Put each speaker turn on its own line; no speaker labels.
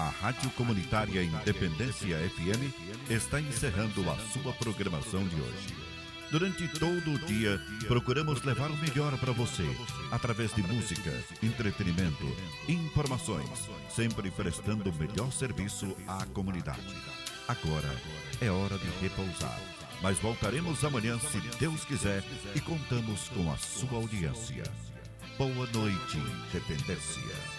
A Rádio Comunitária Independência FM está encerrando a sua programação de hoje. Durante todo o dia, procuramos levar o melhor para você, através de música, entretenimento, informações, sempre prestando o melhor serviço à comunidade. Agora é hora de repousar, mas voltaremos amanhã, se Deus quiser, e contamos com a sua audiência. Boa noite, Independência.